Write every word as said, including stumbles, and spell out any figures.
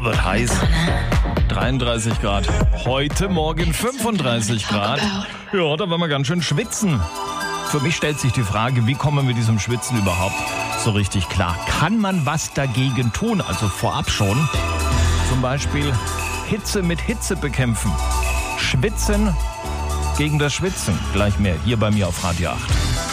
wird heiß. dreiunddreißig Grad. Heute Morgen fünfunddreißig Grad. Ja, da werden wir ganz schön schwitzen. Für mich stellt sich die Frage, wie kommen wir mit diesem Schwitzen überhaupt so richtig klar? Kann man was dagegen tun? Also vorab schon. Zum Beispiel Hitze mit Hitze bekämpfen. Schwitzen gegen das Schwitzen. Gleich mehr hier bei mir auf Radio acht.